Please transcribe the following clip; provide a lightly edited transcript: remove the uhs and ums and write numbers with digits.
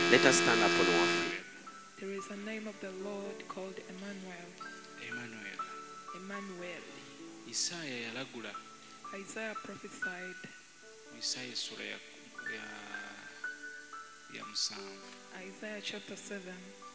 Let us stand up on our feet. There is a name of the Lord called Emmanuel. Emmanuel. Isaiah prophesied. Isaiah sura ya musanvu. Isaiah chapter 7.